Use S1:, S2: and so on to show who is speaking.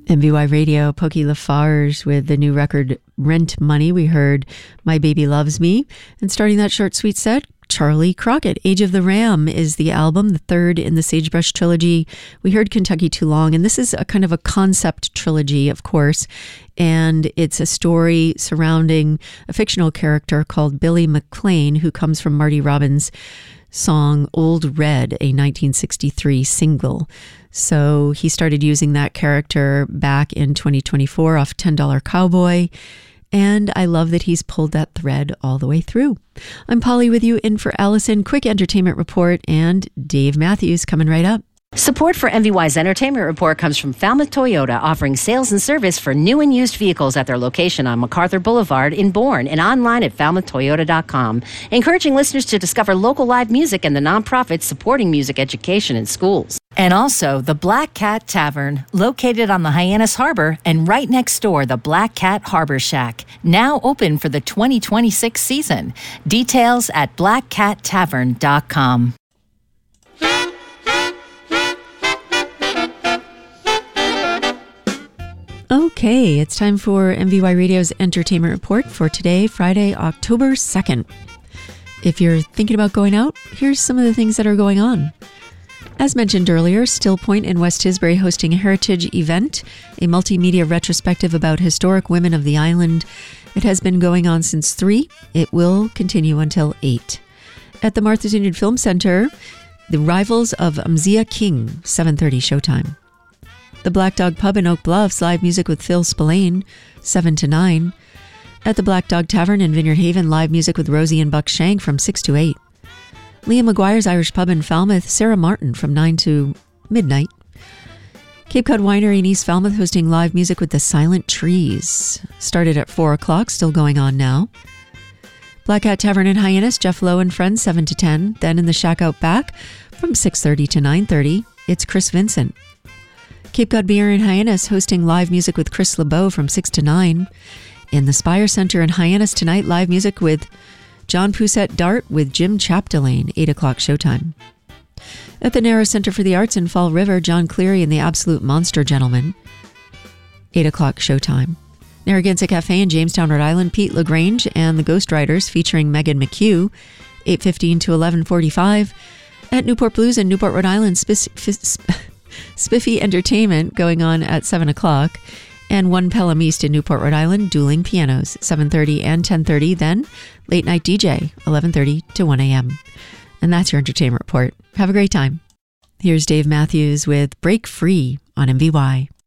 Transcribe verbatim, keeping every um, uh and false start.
S1: M V Y Radio, Pokey Lafarge with the new record Rent Money. We heard My Baby Loves Me. And starting that short, sweet set, Charlie Crockett. Age of the Ram is the album, the third in the Sagebrush trilogy. We heard Kentucky Too Long, and this is a kind of a concept trilogy, of course. And it's a story surrounding a fictional character called Billy McLean, who comes from Marty Robbins' song Old Red, a nineteen sixty-three single. So he started using that character back in twenty twenty-four off ten dollar Cowboy. And I love that he's pulled that thread all the way through. I'm Polly with you in for Allison. Quick entertainment report and Dave Matthews coming right up.
S2: Support for M V Y's Entertainment Report comes from Falmouth Toyota, offering sales and service for new and used vehicles at their location on MacArthur Boulevard in Bourne and online at falmouth toyota dot com, encouraging listeners to discover local live music and the nonprofits supporting music education in schools. And also the Black Cat Tavern, located on the Hyannis Harbor and right next door, the Black Cat Harbor Shack, now open for the twenty twenty-six season. Details at black cat tavern dot com.
S1: Okay, it's time for M V Y Radio's Entertainment Report for today, Friday, October second. If you're thinking about going out, here's some of the things that are going on. As mentioned earlier, Still Point in West Tisbury hosting a heritage event, a multimedia retrospective about historic women of the island. It has been going on since three. It will continue until eight. At the Martha's Vineyard Film Center, The Rivals of Umzia King, seven thirty showtime. The Black Dog Pub in Oak Bluffs, live music with Phil Spillane, seven to nine. At the Black Dog Tavern in Vineyard Haven, live music with Rosie and Buck Shank from six to eight. Liam McGuire's Irish Pub in Falmouth, Sarah Martin from nine to midnight. Cape Cod Winery in East Falmouth hosting live music with The Silent Trees. Started at four o'clock, still going on now. Black Cat Tavern in Hyannis, Jeff Lowe and Friends, seven to ten. Then in the Shack Out Back, from six thirty to nine thirty, it's Chris Vincent. Cape Cod Beer in Hyannis hosting live music with Chris LeBeau from six to nine. In the Spire Center in Hyannis tonight, live music with John Poussette Dart with Jim Chapdelaine, eight o'clock showtime. At the Narrow Center for the Arts in Fall River, John Cleary and the Absolute Monster Gentlemen, eight o'clock showtime. Narragansett Cafe in Jamestown, Rhode Island, Pete LaGrange and the Ghost Riders featuring Megan McHugh, eight fifteen to eleven forty-five. At Newport Blues in Newport, Rhode Island, Sp- Sp- Spiffy Entertainment going on at seven o'clock. And One Pelham East in Newport, Rhode Island, Dueling Pianos, seven thirty and ten thirty. Then Late Night D J, eleven thirty to one a.m. And that's your entertainment report. Have a great time. Here's Dave Matthews with Break Free on M V Y.